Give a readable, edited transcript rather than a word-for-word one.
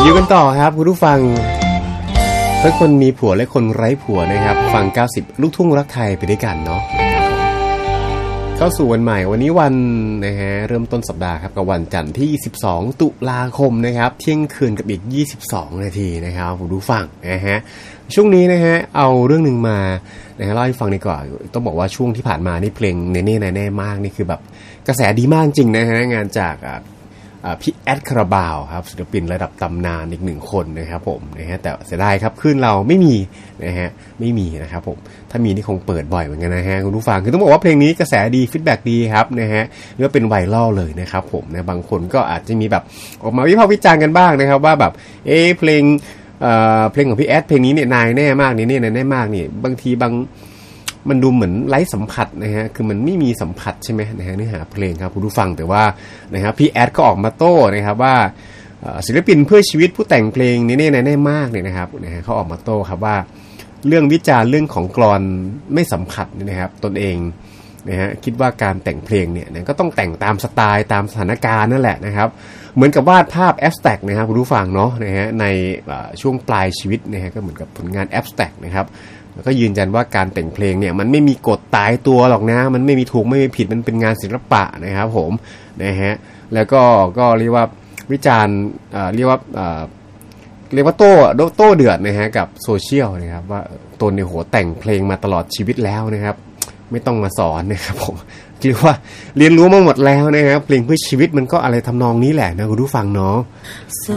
อยู่กันต่อครับคุณผู้ฟังทั้งคนมีผัวและคนไร้ผัวนะครับฟัง90ลูกทุ่งรักไทยไปด้วยกันเนาะเข้าสู่วันใหม่วันนี้วันนะฮะเริ่มต้นสัปดาห์ครับกับวันจันทร์ที่22ตุลาคมนะครับเที่ยงคืนกับอีก22นาทีนะครับคุณผู้ฟังนะฮะช่วงนี้นะฮะเอาเรื่องนึงมานะฮะเล่าให้ฟังดีกว่าต้องบอกว่าช่วงที่ผ่านมานี่เพลงเน่ๆแน่ๆมากนี่คือแบบกระแสดีมากจริงนะฮะงานจากพี่แอดคาราบาวครับศิลปินระดับตำนานอีก1คนนะครับผมนะฮะแต่เสียดายครับคลื่นเราไม่มีนะฮะไม่มีนะครับผมถ้ามีนี่คงเปิดบ่อยเหมือนกันนะฮะคุณผู้ฟังคือต้องบอกว่าเพลงนี้กระแสดีฟีดแบ็กดีครับนะฮะเรียกว่าเป็นไวรัลเลยนะครับผมนะบางคนก็อาจจะมีแบบออกมาวิพากษ์วิจารณ์กันบ้างนะครับว่าแบบเพลงของพี่แอดเพลงนี้เนี่ยนายแน่มากนี่แน่มากนี่บางทีมันดูเหมือนไร้สัมผัสนะฮะคือมันไม่มีสัมผัสใช่ไหมนะฮะเนื้อหาเพลงครับคุณผู้ฟังแต่ว่านะครับพี่แอดก็ออกมาโต้นะครับว่าศิลปินเพื่อชีวิตผู้แต่งเพลงนี่แน่มากเนี่ยนะครับนะฮะเขาออกมาโต้ครับว่าเรื่องวิจารณ์เรื่องของกลอนไม่สัมผัสนะครับตนเองนะฮะคิดว่าการแต่งเพลงเนี่ยก็ต้องแต่งตามสไตล์ตามสถานการณ์นั่นแหละนะครับเหมือนกับวาดภาพแอบสแตรกนะครับคุณผู้ฟังเนาะนะฮะในช่วงปลายชีวิตนะฮะก็เหมือนกับผลงานแอบสแตรกนะครับแล้วก็ยืนยันว่าการแต่งเพลงเนี่ยมันไม่มีกฎตายตัวหรอกนะมันไม่มีถูกไม่มีผิดมันเป็นงานศิลปะนะครับผมนะฮะแล้วก็เรียกว่าวิจารณ์เรียกว่าโต้เดือดนะฮะกับโซเชียลนะครับว่าตนเนี่ยโหแต่งเพลงมาตลอดชีวิตแล้วนะครับไม่ต้องมาสอนนะครับผมคิดว่าเรียนรู้มาหมดแล้วนะครับเพลงเพื่อชีวิตมันก็อะไรทำนองนี้แหละนะคุณผู้ฟังเนาะ